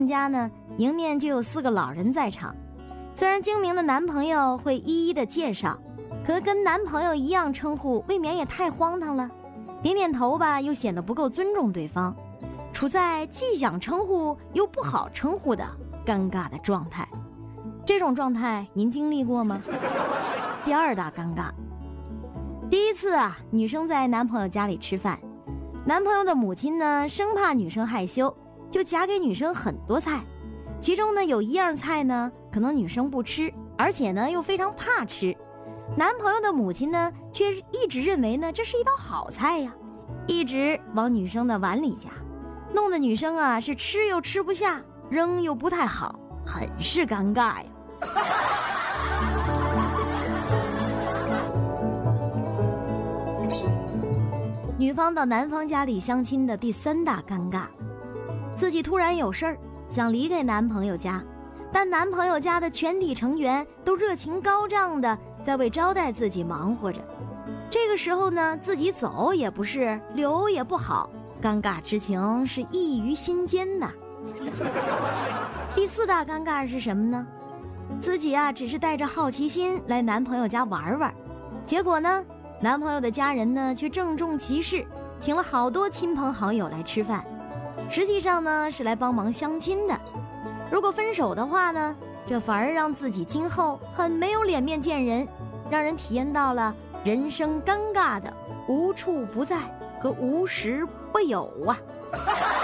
家呢，迎面就有4个老人在场。虽然精明的男朋友会一一的介绍，可跟男朋友一样称呼，未免也太荒唐了。点点头吧，又显得不够尊重对方，处在既想称呼又不好称呼的尴尬的状态。这种状态您经历过吗？第2大尴尬。第一次啊，女生在男朋友家里吃饭，男朋友的母亲呢，生怕女生害羞，就夹给女生很多菜，其中呢有1样菜呢，可能女生不吃，而且呢又非常怕吃。男朋友的母亲呢，却一直认为呢这是一道好菜呀，一直往女生的碗里夹，弄得女生啊是吃又吃不下，扔又不太好，很是尴尬呀。女方到男方家里相亲的第3大尴尬，自己突然有事儿，想离开男朋友家，但男朋友家的全体成员都热情高涨的在为招待自己忙活着。这个时候呢，自己走也不是，留也不好，尴尬之情是溢于心间呐。第4大尴尬是什么呢？自己啊只是带着好奇心来男朋友家玩玩，结果呢，男朋友的家人呢却郑重其事，请了好多亲朋好友来吃饭，实际上呢是来帮忙相亲的。如果分手的话呢，这反而让自己今后很没有脸面见人，让人体验到了人生尴尬的无处不在和无时不有啊。